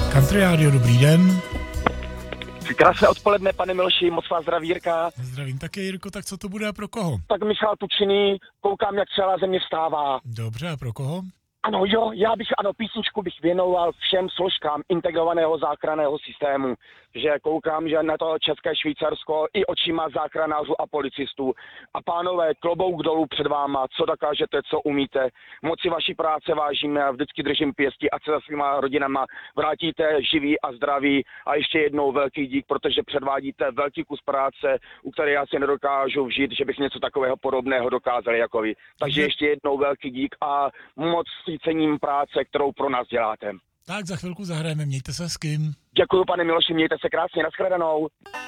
Country Radio, dobrý den. Krásné odpoledne, pane Miloši, moc vás zdraví Jirka. Zdravím také, Jirko, tak co to bude a pro koho? Tak Michal Tučný, koukám, jak celá země vstává. Dobře, a pro koho? Ano, písničku bych věnoval všem složkám integrovaného záchranného systému, že koukám, že na to České Švýcarsko i očima záchranářů a policistů. A pánové, klobouk dolů před váma, co dokážete, co umíte. Moc si vaší práce vážíme a vždycky držím pěstí, ať se za svýma rodinama vrátíte živí a zdraví. A ještě jednou velký dík, protože předvádíte velký kus práce, u které já si nedokážu vžít, že bych něco takového podobného dokázal jako vy. Takže ještě jednou velký dík a moc si cením práce, kterou pro nás děláte. Tak za chvilku zahrajeme, mějte se s kým. Děkuji, pane Miloši, mějte se krásně, nashledanou.